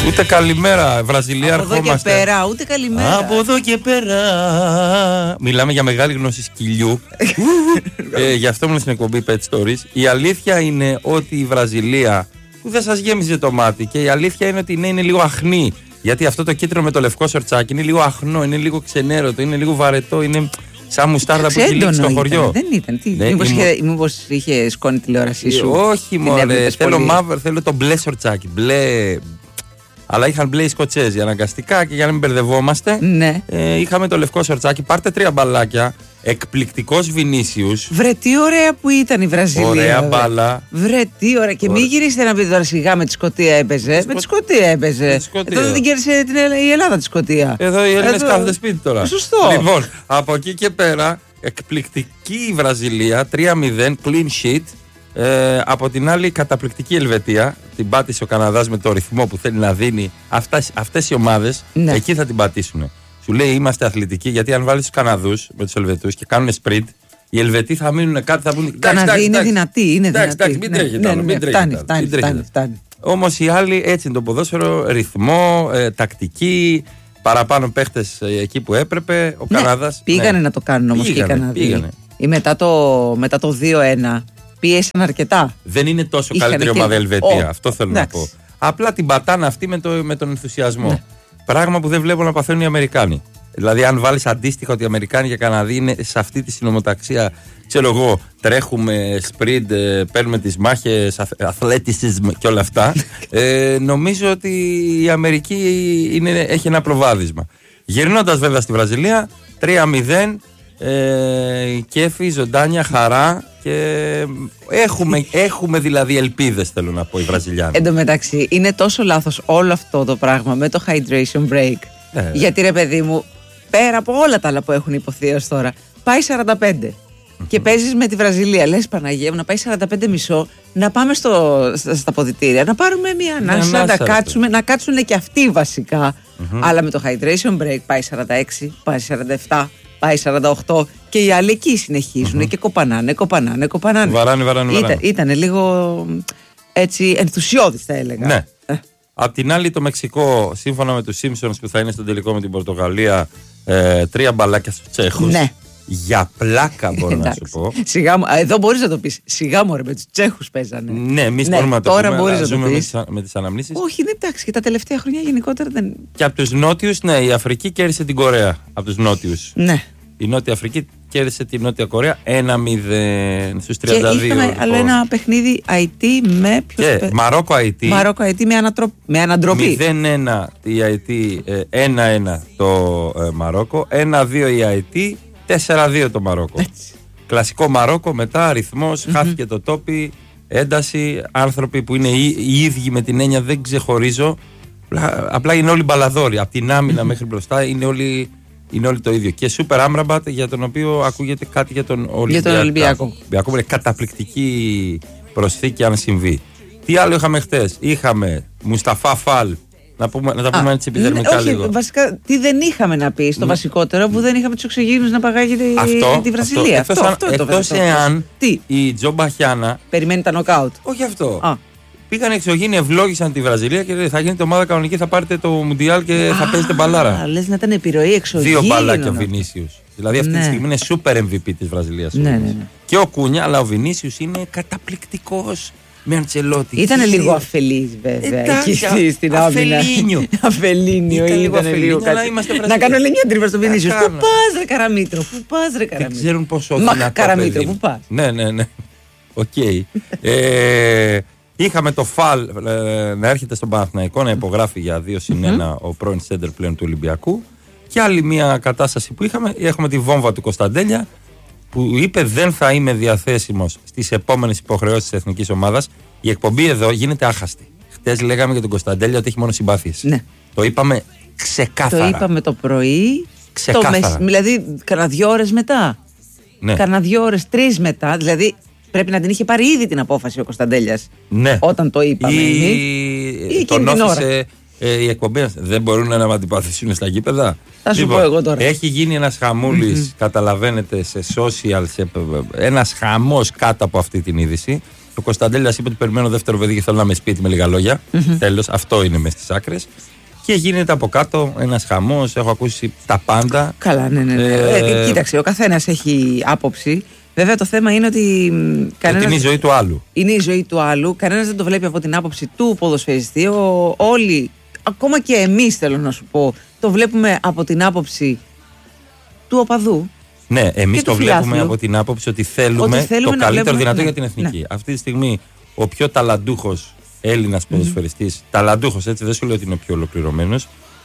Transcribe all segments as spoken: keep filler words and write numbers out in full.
Ούτε καλημέρα, Βραζιλία από ερχόμαστε. Από εδώ και πέρα, ούτε καλημέρα. Από εδώ και πέρα. Μιλάμε για μεγάλη γνώση σκυλιού. ε, γι' αυτό ήμουν στην εκπομπή Pet Stories. Η αλήθεια είναι ότι η Βραζιλία, που δεν σας γέμιζε το μάτι, και η αλήθεια είναι ότι ναι, είναι λίγο αχνή. Γιατί αυτό το κίτρινο με το λευκό σορτσάκι είναι λίγο αχνό, είναι λίγο ξενέρωτο, είναι λίγο βαρετό, είναι σαν μουστάρδα που έχει λήξει στο χωριό. Ήταν, δεν ήταν. Τι, ναι, μήπως, ήμουν... είχε, μήπως είχε σκόνη τηλεόρασή σου. Όχι μωρέ, θέλω μαύρο, θέλω το μπλε σορτσάκι. Μπλε. Αλλά είχαν μπλε οι Σκοτσέζοι αναγκαστικά και για να μην μπερδευόμαστε. Ναι. Ε, είχαμε το λευκό σορτσάκι. Πάρτε τρία μπαλάκια. Εκπληκτικός Βινίσιους. Βρε τι ωραία που ήταν η Βραζιλία. Ωραία βρε. μπάλα. Βρε τι ωραία. Και μην γυρίσετε να πείτε τώρα σιγά με τη Σκωτία έπαιζε. Με τη Σκωτία έπαιζε. Εδώ δεν την κέρδισε την Ελλάδα, η Ελλάδα τη Σκωτία. Εδώ οι Έλληνες κάθονται σπίτι τώρα. Σωστό. Λοιπόν, από εκεί και πέρα, εκπληκτική η Βραζιλία. τρία μηδέν, clean sheet. Ε, από την άλλη, καταπληκτική Ελβετία. Την πάτησε ο Καναδάς με το ρυθμό που θέλει να δίνει. Αυτές, αυτές οι ομάδες, ναι, εκεί θα την πατήσουν. Σου λέει είμαστε αθλητικοί, γιατί αν βάλεις τους Καναδούς με τους Ελβετούς και κάνουν sprint, οι Ελβετοί θα μείνουν κάτι, θα πούνε. Οι Καναδοί είναι δυνατοί. Είναι εντάξει, δυνατοί. μην ναι, τρέχετε ναι, άλλο. ναι, Μην φτάνει, τρέχετε. φτάνει, φτάνει, φτάνει. Όμως οι άλλοι έτσι είναι το ποδόσφαιρο, ρυθμό, ε, τακτική, παραπάνω παίχτες ε, εκεί που έπρεπε. Ο ναι, Καναδάς. Πήγανε ναι, να το κάνουν όμως και οι Καναδοί. Μετά το, μετά το δύο ένα πίεσαν αρκετά. Δεν είναι τόσο είχαν καλύτερη και... ομάδα Ελβετία. Oh, αυτό θέλω εντάξει. να πω. Απλά την πατάνε αυτή με, το, με τον ενθουσιασμό. Ναι. Πράγμα που δεν βλέπω να παθαίνουν οι Αμερικάνοι. Δηλαδή, αν βάλεις αντίστοιχα ότι οι Αμερικάνοι και οι Καναδοί είναι σε αυτή τη συνομοταξία, ξέρω εγώ, τρέχουμε, sprint, παίρνουμε τις μάχες, athleticism και όλα αυτά, ε, νομίζω ότι η Αμερική είναι, έχει ένα προβάδισμα. Γυρνώντας βέβαια στη Βραζιλία, τρία μηδέν, ε, κέφι, ζωντάνια, χαρά και έχουμε, έχουμε δηλαδή ελπίδες, θέλω να πω, οι Βραζιλιάνοι. Εν τω μεταξύ, είναι τόσο λάθος όλο αυτό το πράγμα με το hydration break. Ε. Γιατί ρε παιδί μου, πέρα από όλα τα άλλα που έχουν υποθεί ως τώρα, πάει σαράντα πέντε mm-hmm. και παίζεις με τη Βραζιλία. Λες Παναγία μου, να πάει σαράντα πέντε μισό, να πάμε στο, στα ποδητήρια, να πάρουμε μια ανάσα, να, να, κάτσουμε, να κάτσουν και αυτοί βασικά. Mm-hmm. Αλλά με το hydration break πάει σαράντα έξι, πάει σαράντα επτά, πάει σαράντα οκτώ και οι άλλοι εκεί συνεχίζουν mm-hmm. και κοπανάνε, κοπανάνε, κοπανάνε. Βαράνε, βαράνε, βαράνε. Ήταν, ήταν λίγο έτσι ενθουσιώδης θα έλεγα. Ναι. Απ' την άλλη, το Μεξικό, σύμφωνα με τους Simpsons που θα είναι στον τελικό με την Πορτογαλία, ε, τρία μπαλάκια στους Τσέχους. Ναι. Για πλάκα μπορώ να σου πω. Σιγά, εδώ μπορείς να το πεις. Σιγά μου, ρε, με τους Τσέχους παίζανε. Ναι, εμείς ναι, μπορούμε να το τώρα πούμε. Τώρα μπορείς να το πεις. Με τις αναμνήσεις. Όχι, είναι εντάξει. Και τα τελευταία χρόνια γενικότερα δεν. Και από τους Νότιους, ναι, η Αφρική κέρδισε την Κορέα. Από τους Νότιους. Ναι. Η Νότια Αφρική κέρδισε τη Νότια Κορέα ένα μηδέν στους τριάντα δύο. Και είχαμε άλλο ένα παιχνίδι άι τι με ποιος και παι... Μαρόκο άι τι. Μαρόκο άι τι με, ανατρο... με αναντροπή. μηδέν ένα η άι τι, ένα ένα το ε, Μαρόκο, ένα δύο η άι τι, τέσσερα δύο το Μαρόκο. Έτσι. Κλασικό Μαρόκο, μετά αριθμός, mm-hmm. χάθηκε το τόπι, ένταση, άνθρωποι που είναι οι, οι ίδιοι με την έννοια δεν ξεχωρίζω. Απλά, απλά είναι όλοι μπαλαδόροι. Από την άμυνα mm-hmm. μέχρι μπροστά είναι όλοι. Είναι όλοι το ίδιο. Και Σούπερ Άμραμπατ, για τον οποίο ακούγεται κάτι για τον Ολυμπιακό. Για τον Ολυμπιακό. Ολυμπιακό είναι καταπληκτική προσθήκη αν συμβεί. Τι άλλο είχαμε χτες? Είχαμε Μουσταφά Φαλ. Να, πούμε, να τα πούμε Α, έτσι επιδερμικά όχι, λίγο. Βασικά, τι δεν είχαμε να πει στο ναι. βασικότερο που δεν είχαμε τους εξωγήινους να παγάγεται αυτό, τη Βραζιλία. Αυτό, αυτό, αυτό, αυτό εκτός εάν τι? Η Τζο Μπαχιάνα περιμένει τα νοκάουτ. Όχι αυτό. Α. Πήγαν εξωγήινοι, ευλόγησαν τη Βραζιλία και θα γίνετε ομάδα κανονική, θα πάρετε το Μουντιάλ και Α, θα παίζετε μπαλάρα. Λες να ήταν επιρροή εξωγήινων. Δύο μπαλάκια ο Βινίσιους. Δηλαδή αυτή ναι. τη στιγμή είναι super εμ βι πι της Βραζιλίας. Ναι, ναι, ναι. Και ο Κούνια, αλλά ο Βινίσιους είναι καταπληκτικός με Αντσελότη. Ήταν λίγο αφελής βέβαια. Εντάξει, εκεί στην άμυνα. Αφελίνιο. Αφελίνιο. Ήταν λίγο αφελίνιο. Να κάνω μια τρύπα στον Βινίσιους. Πού πας ρε Καραμήτρο, πού πας ρε Καραμήτρο. Δεν ξέρουν πόσο Μα Καραμήτρο, πού πας. Ναι, ναι, ναι. Οκ. Είχαμε το Φαλ ε, να έρχεται στον Παναθηναϊκό να υπογράφει για δύο συν ένα mm-hmm. ο πρώην σέντερ πλέον του Ολυμπιακού. Και άλλη μια κατάσταση που είχαμε, έχουμε τη βόμβα του Κωνσταντέλια που είπε δεν θα είμαι διαθέσιμος στις επόμενες υποχρεώσεις της εθνικής ομάδας. Η εκπομπή εδώ γίνεται άχαστη. Χτες λέγαμε για τον Κωνσταντέλια ότι έχει μόνο συμπάθειες. Ναι. Το είπαμε ξεκάθαρα. Το είπαμε το πρωί. Ξεκάθαρα. Το μεσ... Δηλαδή, κανένα δύο ώρες μετά. Ναι. Κανένα δύο ώρες, τρεις μετά. Δηλαδή, πρέπει να την είχε πάρει ήδη την απόφαση ο Κωνσταντέλιας. Ναι. Όταν το είπαμε. Ή, ή τον όθησε ε, η εκπομπή. Δεν μπορούν να με αντιπαθήσουν στα γήπεδα. Θα σου λοιπόν, πω εγώ τώρα. Έχει γίνει ένας χαμούλης, καταλαβαίνετε, σε social, σε, ένας χαμός κάτω από αυτή την είδηση. Ο Κωνσταντέλιας είπε ότι περιμένω δεύτερο παιδί και θέλω να είμαι σπίτι με λίγα λόγια. Mm-hmm. Τέλος, αυτό είναι μες στις άκρες. Και γίνεται από κάτω ένας χαμός. Έχω ακούσει τα πάντα. Καλά, ναι, ναι. ναι. Ε, ε, κοίταξε, ο καθένας έχει άποψη. Βέβαια το θέμα είναι ότι. Κανένας... είναι η ζωή του άλλου. Είναι η ζωή του άλλου. Κανένας δεν το βλέπει από την άποψη του ποδοσφαιριστή. Ο, όλοι, ακόμα και εμείς θέλω να σου πω, το βλέπουμε από την άποψη του οπαδού. Ναι, εμείς το βλέπουμε από την άποψη ότι θέλουμε, ότι θέλουμε το καλύτερο δυνατό ναι, για την εθνική. Ναι. Αυτή τη στιγμή ο πιο ταλαντούχος Έλληνας ποδοσφαιριστής, mm-hmm. ταλαντούχος, έτσι δεν σου λέω ότι είναι ο πιο ολοκληρωμένος,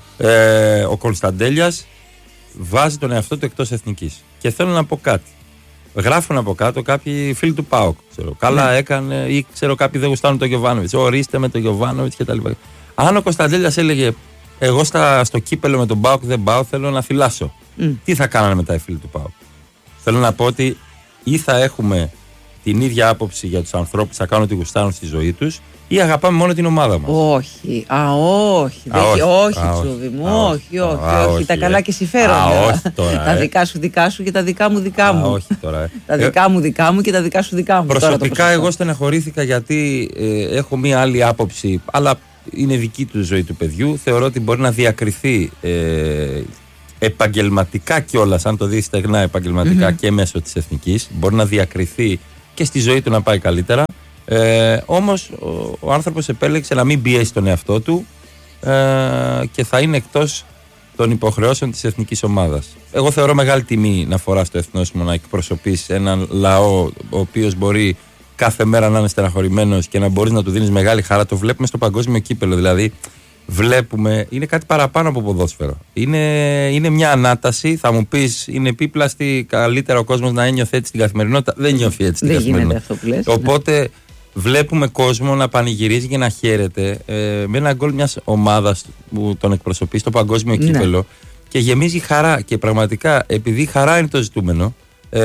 ε, ο Κωνσταντέλιας βάζει τον εαυτό του εκτός εθνικής. Και θέλω να πω κάτι. Γράφουν από κάτω κάποιοι φίλοι του ΠΑΟΚ. Ξέρω, καλά ναι. έκανε, ή ξέρω κάποιοι δεν γουστάνουν τον Γιοβάνοβιτς. Ορίστε με τον Γιοβάνοβιτς κτλ. Αν ο Κωνσταντέλιας έλεγε, εγώ στα, στο κύπελο με τον ΠΑΟΚ δεν πάω, θέλω να θυλάσω. Mm. Τι θα κάνανε μετά οι φίλοι του ΠΑΟΚ? Θέλω να πω ότι ή θα έχουμε την ίδια άποψη για τους ανθρώπους που θα κάνουν ό,τι γουστάνουν στη ζωή τους, ή αγαπάμε μόνο την ομάδα μας. Όχι, α, όχι, α, όχι, όχι, Τσούβι μου, όχι, όχι, όχι, όχι, τα καλά και συμφέροντα. Τα δικά σου δικά σου και τα δικά μου δικά μου. Όχι τώρα. Τα δικά μου δικά μου και τα δικά σου δικά μου. Προσωπικά εγώ στεναχωρήθηκα γιατί ε, έχω μία άλλη άποψη, αλλά είναι δική του ζωή του παιδιού. Θεωρώ ότι μπορεί να διακριθεί ε, επαγγελματικά κιόλας, αν το δει στεγνά επαγγελματικά mm-hmm. και μέσω της εθνικής, μπορεί να διακριθεί και στη ζωή του να πάει καλύτερα. Ε, όμως ο, ο άνθρωπος επέλεξε να μην πιέσει τον εαυτό του ε, και θα είναι εκτός των υποχρεώσεων της εθνικής ομάδας. Εγώ θεωρώ μεγάλη τιμή να φοράς το εθνόσημο, να εκπροσωπείς έναν λαό ο οποίος μπορεί κάθε μέρα να είναι στεναχωρημένος και να μπορείς να του δίνεις μεγάλη χαρά. Το βλέπουμε στο παγκόσμιο κύπελο, δηλαδή βλέπουμε, είναι κάτι παραπάνω από ποδόσφαιρο. Είναι, είναι μια ανάταση. Θα μου πεις, είναι επίπλαστη, καλύτερα ο κόσμος να ένιωθε έτσι στην καθημερινότητα. Δεν νιώθει έτσι στην καθημερινότητα. Αυτό που λες, οπότε ναι. βλέπουμε κόσμο να πανηγυρίζει και να χαίρεται ε, με ένα γκολ μιας ομάδας που τον εκπροσωπεί στο παγκόσμιο ναι. κύπελο και γεμίζει χαρά. Και πραγματικά, επειδή η χαρά είναι το ζητούμενο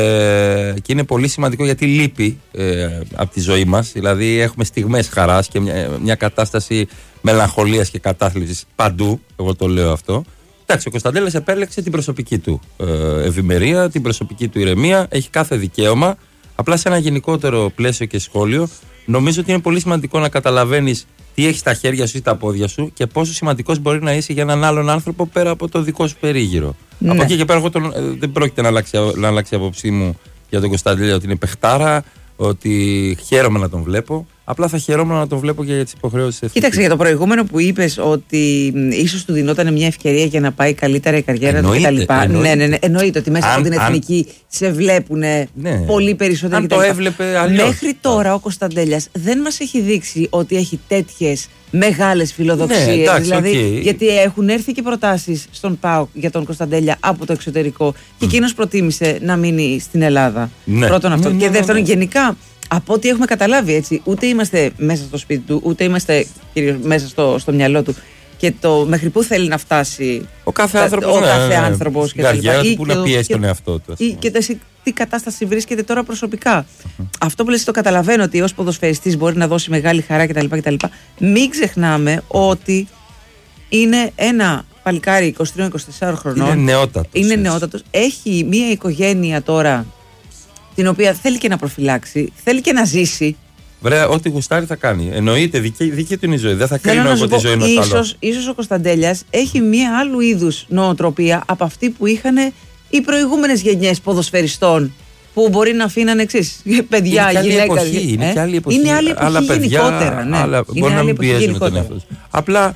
ε, και είναι πολύ σημαντικό γιατί λείπει ε, από τη ζωή μας, δηλαδή έχουμε στιγμές χαράς και μια, μια κατάσταση μελαγχολίας και κατάθλιψης παντού, εγώ το λέω αυτό. Εντάξει, ο Κωνσταντέλιας επέλεξε την προσωπική του ε, ευημερία, την προσωπική του ηρεμία, έχει κάθε δικαίωμα. Απλά σε ένα γενικότερο πλαίσιο και σχόλιο, νομίζω ότι είναι πολύ σημαντικό να καταλαβαίνεις τι έχεις στα χέρια σου ή τα πόδια σου και πόσο σημαντικός μπορεί να είσαι για έναν άλλον άνθρωπο πέρα από το δικό σου περίγυρο. Ναι. Από εκεί και πέρα, εγώ τον, ε, δεν πρόκειται να αλλάξει, να αλλάξει η απόψή μου για τον Κωνσταντέλια ότι είναι παιχτάρα, ότι χαίρομαι να τον βλέπω. Απλά θα χαιρόμουν να τον βλέπω και για τις υποχρεώσεις της. Κοίταξε, για το προηγούμενο που είπες ότι ίσως του δινόταν μια ευκαιρία για να πάει καλύτερα η καριέρα του κτλ. Ναι, ναι, ναι. Εννοείται ότι μέσα αν, από την εθνική αν, σε βλέπουν ναι. πολύ περισσότερο. Αν το έβλεπε αλλιώς. Μέχρι τώρα ο Κωνσταντέλιας δεν μας έχει δείξει ότι έχει τέτοιες μεγάλες φιλοδοξίες. Ναι, εντάξει, δηλαδή, okay. γιατί έχουν έρθει και προτάσεις στον ΠΑΟΚ για τον Κωνσταντέλια από το εξωτερικό mm. και εκείνος προτίμησε να μείνει στην Ελλάδα. Ναι. Πρώτον αυτό. Ναι, και δεύτερον, ναι, ναι. γενικά. Από ό,τι έχουμε καταλάβει, έτσι, ούτε είμαστε μέσα στο σπίτι του, ούτε είμαστε κυρίως μέσα στο, στο μυαλό του και το μέχρι πού θέλει να φτάσει ο κάθε άνθρωπος, ο ναι, κάθε ναι, άνθρωπος και τα λοιπά. Ή που να πιέσει τον εαυτό του. Ή και το, τι κατάσταση βρίσκεται τώρα προσωπικά. Mm-hmm. Αυτό που λες το καταλαβαίνω ότι ως ποδοσφαιριστής μπορεί να δώσει μεγάλη χαρά κτλ. κτλ. Μην ξεχνάμε ότι είναι ένα παλικάρι είκοσι τρία είκοσι τέσσερα χρονών. Είναι νεότατος. Είναι νεότατος. Έχει μία οικογένεια τώρα την οποία θέλει και να προφυλάξει, θέλει και να ζήσει. Βρέα, ό,τι γουστάρει θα κάνει. Εννοείται, δική, δική του είναι η ζωή. Δεν θα κρίνω από τη ζωή ενός άλλου. Ίσως ο Κωνσταντέλιας έχει μία άλλου είδους νοοτροπία από αυτή που είχαν οι προηγούμενες γενιές ποδοσφαιριστών. Που μπορεί να αφήνανε εξής. Παιδιά, γυναίκα. Είναι και άλλη εποχή. Είναι άλλη εποχή γενικότερα. Ναι. Άλλα, μπορεί να μην πιέζει με τον εαυτό του. Απλά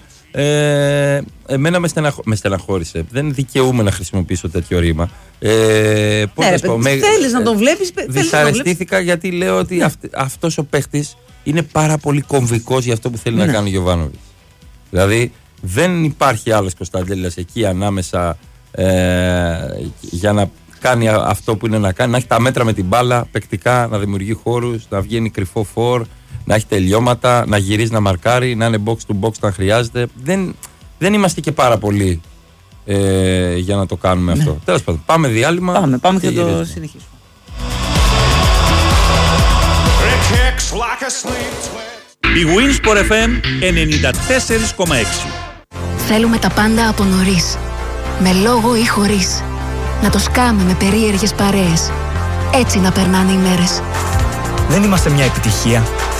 ε, εμένα με, στεναχω... με στεναχώρησε. Δεν δικαιούμαι να χρησιμοποιήσω τέτοιο ρήμα. Ε, πώς ναι, πω, με... Θέλεις να τον βλέπεις. Δυσαρεστήθηκα γιατί λέω ότι ναι. αυ... αυτός ο παίχτης είναι πάρα πολύ κομβικός για αυτό που θέλει ναι. να κάνει ο Γιοβάνοβιτς. Δηλαδή δεν υπάρχει άλλος Κωνσταντέλιας εκεί ανάμεσα ε, για να κάνει αυτό που είναι να κάνει, να έχει τα μέτρα με την μπάλα, παικτικά, να δημιουργεί χώρους, να βγαίνει κρυφό φορ, να έχει τελειώματα, να γυρίζει να μαρκάρει, να είναι box to box όταν χρειάζεται. Δεν, δεν είμαστε και πάρα πολλοί ε, για να το κάνουμε ναι. αυτό. Τέλος πάντων, πάμε διάλειμμα. Πάμε, πάμε και, και το συνεχίσουμε. Η Winsport εφ εμ ενενήντα τέσσερα κόμμα έξι. Θέλουμε τα πάντα από νωρίς. Με λόγο ή χωρίς. Να το σκάμε με περίεργες παρέες. Έτσι να περνάνε οι μέρες. Δεν είμαστε μια επιτυχία.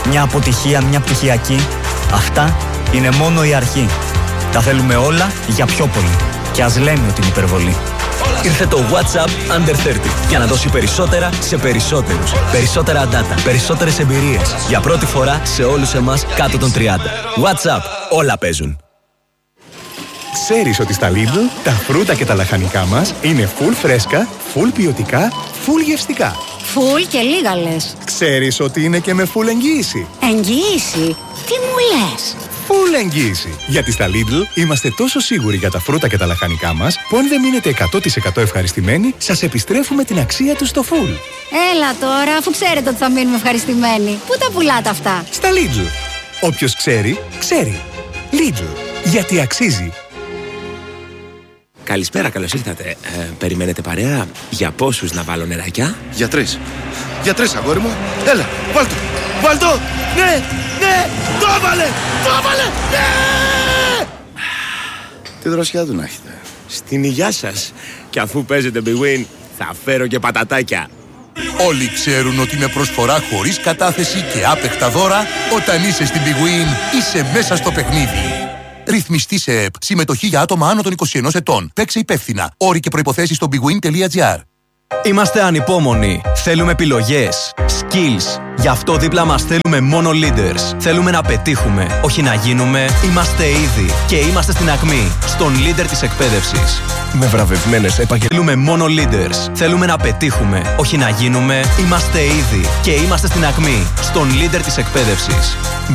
μια αποτυχία, μια πτυχιακή. Αυτά είναι μόνο η αρχή. Τα θέλουμε όλα για πιο πολύ. Και ας λέμε ότι είναι υπερβολή. Ήρθε το WhatsApp Under τριάντα για να δώσει περισσότερα σε περισσότερους. Περισσότερα data, περισσότερες εμπειρίες. Για πρώτη φορά σε όλους εμάς κάτω των τριάντα. WhatsApp, όλα παίζουν. Ξέρεις ότι στα Lidl τα φρούτα και τα λαχανικά μας είναι full φρέσκα, full ποιοτικά, full γευστικά. Full και λίγα λες. Ξέρεις ότι είναι και με full εγγύηση. Εγγύηση? Τι μου λες? Full εγγύηση. Γιατί στα Lidl είμαστε τόσο σίγουροι για τα φρούτα και τα λαχανικά μας που αν δεν μείνετε εκατό τοις εκατό ευχαριστημένοι, σας επιστρέφουμε την αξία τους στο full. Έλα τώρα, αφού ξέρετε ότι θα μείνουμε ευχαριστημένοι. Πού τα πουλάτε αυτά? Στα Lidl. Όποιος ξέρει, ξέρει. Lidl. Γιατί αξίζει. Καλησπέρα, καλώς ήρθατε. Ε, περιμένετε παρέα? Για πόσους να βάλω νεράκια? Για τρεις. Για τρεις, αγόρι μου. Έλα, βάλ' το. Βάλ' το. Ναι, ναι, το έβαλε, το έβαλε, ναι! Τι δροσιά του να έχετε. Στην υγειά σας. Και αφού παίζετε Big Win, θα φέρω και πατατάκια. Όλοι ξέρουν ότι με προσφορά χωρίς κατάθεση και άπεχτα δώρα, όταν είσαι στην Big Win, είσαι μέσα στο παιχνίδι. Ρυθμιστή σε ΕΠ. Συμμετοχή για άτομα άνω των είκοσι ενός ετών. Παίξε υπεύθυνα. Όροι και προϋποθέσεις στο bigwin τελεία gr. Είμαστε ανυπόμονοι. Θέλουμε επιλογές, skills. Γι' αυτό δίπλα μας θέλουμε μόνο leaders. Θέλουμε να πετύχουμε, όχι να γίνουμε. Είμαστε ήδη και είμαστε στην ακμή, στον leader της εκπαίδευσης. Με βραβευμένες επαγγελματίες. Θέλουμε μόνο leaders. Θέλουμε να πετύχουμε, όχι να γίνουμε. Είμαστε ήδη και είμαστε στην ακμή, στον leader της εκπαίδευσης.